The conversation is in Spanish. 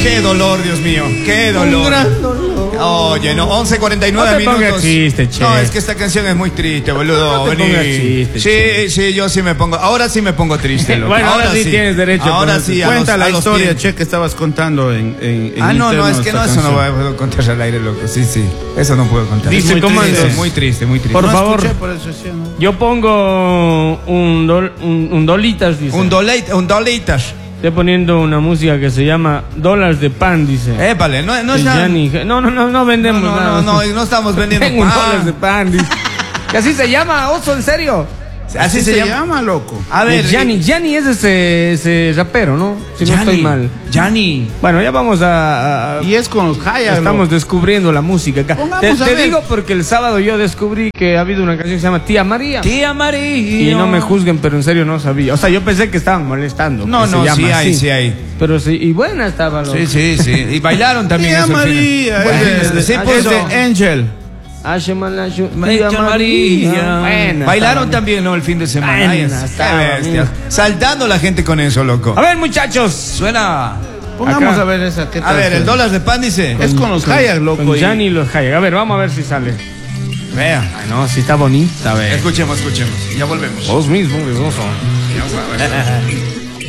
Qué dolor, Dios mío, qué dolor. Un gran dolor. Oye, no, 11:49 No te minutos. pongas chiste, che. No, es que esta canción es muy triste, boludo. No te Vení. pongas chiste, che. Sí, yo sí me pongo. Ahora sí me pongo triste, loco. Bueno, ahora sí tienes derecho. Ahora pero sí. Cuenta la historia, tiempos. che, que estabas contando en Ah, no, interno es de que esta no, eso no canción. puedo contar al aire, loco. Sí, eso no puedo contar. Dice Es muy comandos. triste, muy triste, muy triste. Por No favor. escuché, por eso sí, ¿no? Yo pongo un dolitas, dice. Un dolitas. Estoy poniendo una música que se llama Dólares de Pan, dice. Épale, no El ya. Gianni. No vendemos nada. No estamos vendiendo Tengo un pan. dólares de pan, dice. ¿Que así se llama, oso, en serio? Así se llama. loco. A ver, Gianni es ese rapero, ¿no? Si no estoy mal. Gianni. Bueno, ya vamos a Y es con los Hayas. estamos descubriendo la música acá. Pongamos a Te ver. digo porque el sábado yo descubrí que ha habido una canción que se llama Tía María. Tía María. Y no me juzguen, pero en serio no sabía. O sea, yo pensé que estaban molestando. No, que se no, llama sí hay, así. sí hay. Pero sí, y buena estaba. Loco. Sí. Y bailaron también Tía eso al final. María. Bueno, sí, es pues, de Angel. Tía María. Buena Bailaron estaba. también, ¿no? El fin de semana. Buena Ay, estaba, qué bestias. mira. Saltando la gente con eso, loco. A ver, muchachos. Suena. Pongamos Acá. a ver esa. ¿qué A tal? ver, el dólar de pan dice. Es con los Hayas, loco. Con y- Gianni y los Hayek. A ver, vamos a ver si sale. Vea. Ay, no, si está bonita, a ver. Escuchemos. Ya volvemos. Vos mismo, besoso. Ya, a ver.